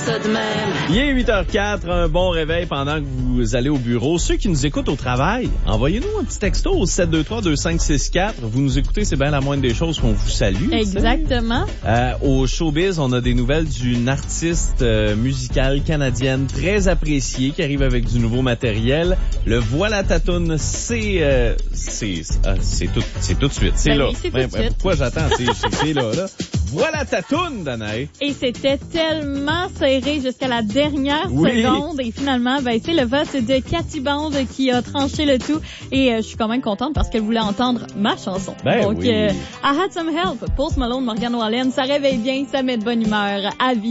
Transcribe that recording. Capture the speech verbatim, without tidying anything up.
ça de même. Il est huit heures quatre, un bon réveil pendant que vous allez au bureau. Ceux qui nous écoutent au travail, envoyez-nous un petit texto au sept deux trois deux cinq six quatre. Vous nous écoutez, c'est bien la moindre des choses qu'on vous salue. Exactement. Euh, au Showbiz, on a des nouvelles d'une artiste euh, musicale canadienne très appréciée qui arrive avec du nouveau matériel. Le Voilà ta toune, c'est euh, c'est euh, c'est tout c'est tout de suite, c'est ben là. Oui, c'est ben, tout de ben, suite. pourquoi j'attends, c'est c'est là là. Voilà ta toune, Danae. Et c'était tellement serré jusqu'à la dernière oui. seconde. Et finalement, ben, c'est le vote de Cathy Bond qui a tranché le tout. Et euh, je suis quand même contente parce qu'elle voulait entendre ma chanson. Ben Donc, oui. euh, I Had Some Help, Post Malone, Morgan Wallen, ça réveille bien, ça met de bonne humeur à vie.